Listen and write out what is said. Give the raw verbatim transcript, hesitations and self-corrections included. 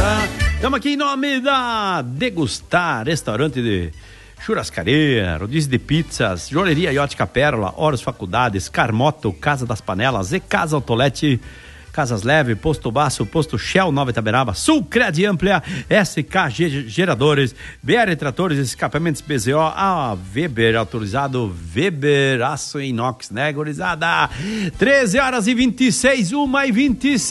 Estamos aqui em nome da Degustar, restaurante de churrascaria, rodízio de pizzas, joalheria Iótica Pérola, Horus Faculdades, Carmoto, Casa das Panelas, E Casa Autolete, Casas Leve, Posto Baço, Posto Shell Nova Itaberaba, Sulcred Amplia, S K G Geradores, B R Tratores, Escapamentos B Z O, a Weber, autorizado Weber, aço inox, né, gurizada? treze horas e vinte e seis, uma e vinte e seis.